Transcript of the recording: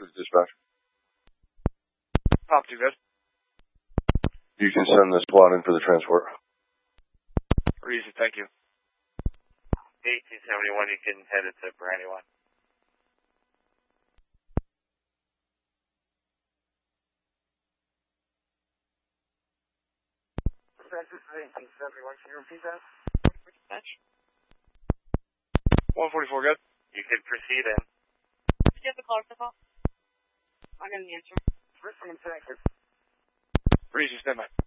This is dispatch. Pop 2, good. You can send the SWAT in for the transport. Reason, thank you. 1871, you can head it to Brandywine. This is 1871, can you repeat that? Dispatch. 144, good. You can proceed in. Did you have the caller call? I got an answer. First, I'm in Texas. Reason, stand by.